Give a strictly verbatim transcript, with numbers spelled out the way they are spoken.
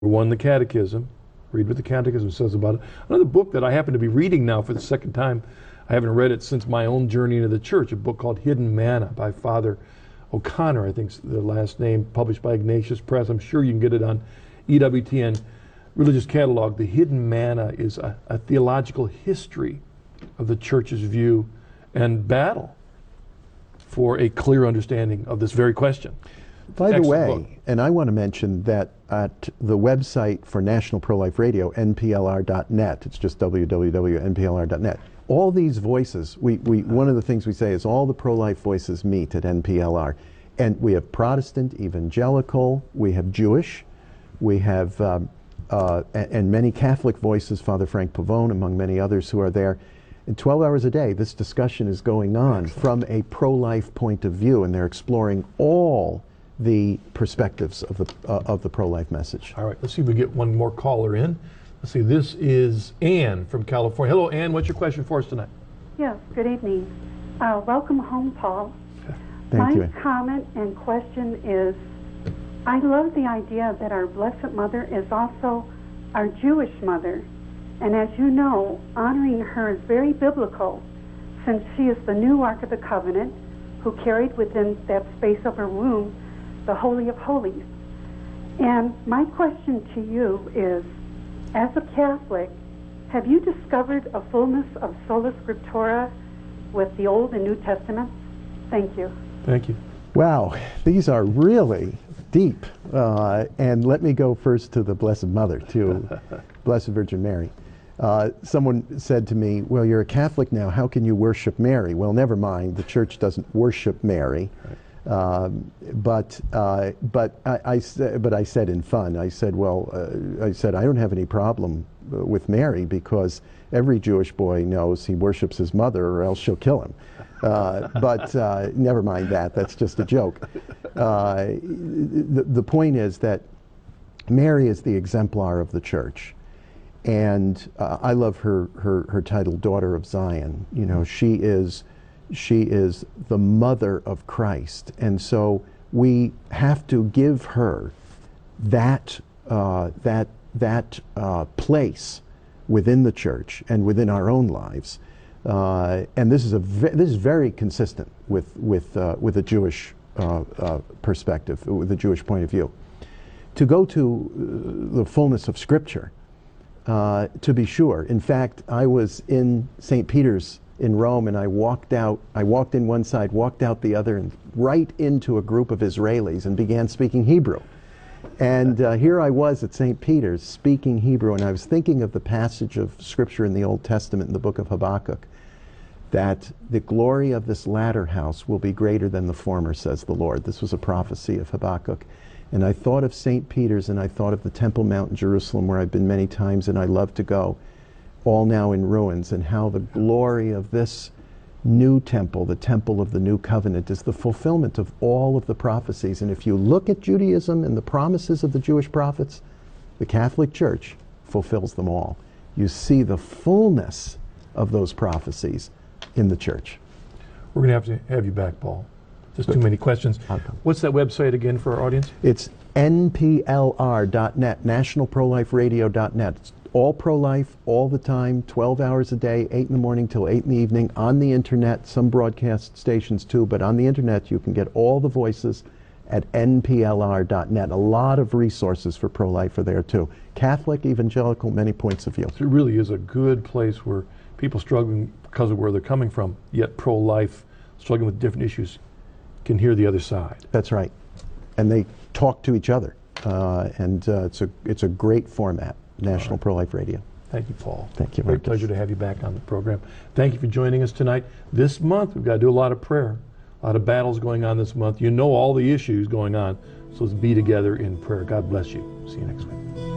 One, the Catechism. Read what the Catechism says about it. Another book that I happen to be reading now for the second time, I haven't read it since my own journey into the church, a book called Hidden Manna by Father O'Connor, I think's the last name, published by Ignatius Press. I'm sure you can get it on E W T N Religious Catalog. The Hidden Manna is a, a theological history of the church's view and battle for a clear understanding of this very question. By the Excellent way, book. and I want to mention that at the website for National Pro-Life Radio, N P L R dot net, it's just w w w dot N P L R dot net, all these voices, we, we, one of the things we say is all the pro-life voices meet at N P L R. And we have Protestant, evangelical, we have Jewish, we have, um, uh, and, and many Catholic voices, Father Frank Pavone, among many others who are there. And twelve hours a day, this discussion is going on Excellent. From a pro-life point of view, and they're exploring all the perspectives of the uh, of the pro-life message. All right, let's see if we get one more caller in. Let's see, this is Ann from California. Hello, Ann. What's your question for us tonight? Yes, good evening. Uh, welcome home, Paul. Thank My you. comment and question is, I love the idea that our Blessed Mother is also our Jewish mother. And as you know, honoring her is very biblical, since she is the new Ark of the Covenant, who carried within that space of her womb the Holy of Holies. And my question to you is, as a Catholic, have you discovered a fullness of sola scriptura with the Old and New Testaments? Thank you. Thank you. Wow, these are really deep. Uh, and let me go first to the Blessed Mother, to Blessed Virgin Mary. Uh, someone said to me, well, you're a Catholic now, how can you worship Mary? Well, never mind, the Church doesn't worship Mary. Right. Um, but uh, but I, I said but I said in fun, I said, well, uh, I said I don't have any problem uh, with Mary, because every Jewish boy knows he worships his mother or else she'll kill him. Uh, but uh, never mind that. That's just a joke. Uh, the, the point is that Mary is the exemplar of the Church. And uh, I love her, her, her title, Daughter of Zion. You know, she is, she is the mother of Christ. And so we have to give her that, uh, that, that uh, place within the Church and within our own lives. Uh, and this is, a this is very consistent with, with, uh, with a Jewish uh, uh, perspective, with a Jewish point of view. To go to uh, the fullness of Scripture, Uh, to be sure. In fact, I was in Saint Peter's in Rome, and I walked out, I walked in one side, walked out the other, and right into a group of Israelis and began speaking Hebrew. And uh, here I was at Saint Peter's speaking Hebrew, and I was thinking of the passage of Scripture in the Old Testament in the book of Habakkuk, that the glory of this latter house will be greater than the former, says the Lord. This was a prophecy of Habakkuk. And I thought of Saint Peter's, and I thought of the Temple Mount in Jerusalem, where I've been many times and I love to go, all now in ruins, and how the glory of this new temple, the temple of the new covenant, is the fulfillment of all of the prophecies. And if you look at Judaism and the promises of the Jewish prophets, the Catholic Church fulfills them all. You see the fullness of those prophecies in the Church. We're going to have to have you back, Paul. Just too many questions. What's that website again for our audience? It's N P L R dot net, National Pro Life Radio dot net. It's all pro-life, all the time, twelve hours a day, eight in the morning till eight in the evening, on the internet, some broadcast stations too, but on the internet you can get all the voices at N P L R dot net. A lot of resources for pro-life are there too. Catholic, evangelical, many points of view. So it really is a good place where people struggling because of where they're coming from, yet pro-life, struggling with different issues, can hear the other side. That's right. And they talk to each other. Uh, and uh, it's a it's a great format, National right. Pro-Life Radio. Thank you, Paul. Thank you. Great pleasure to have you back on the program. Thank you for joining us tonight. This month, we've got to do a lot of prayer. A lot of battles going on this month. You know all the issues going on. So let's be together in prayer. God bless you. See you next week.